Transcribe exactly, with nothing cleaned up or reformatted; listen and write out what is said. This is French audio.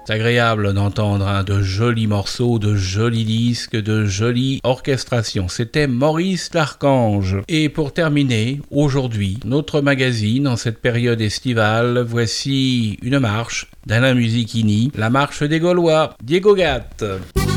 C'est agréable d'entendre hein, de jolis morceaux, de jolis disques, de jolies orchestrations. C'était Maurice l'Archange. Et pour terminer, aujourd'hui, notre magazine en cette période estivale, voici une marche d'Alain Musichini, la marche des Gaulois, Diego Gatt.